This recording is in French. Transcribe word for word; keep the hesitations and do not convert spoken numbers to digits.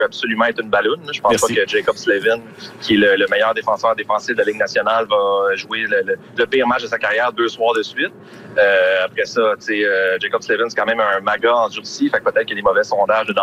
absolument être une balloune. Je pense Merci. pas que Jaccob Slavin, qui est le, le meilleur défenseur défensif de la Ligue nationale, va jouer le, le, le pire match de sa carrière deux soirs de suite. Euh, après ça, tu sais, euh, Jaccob Slavin, c'est quand même un maga endurci, fait que peut-être qu'il y a des mauvais sondages de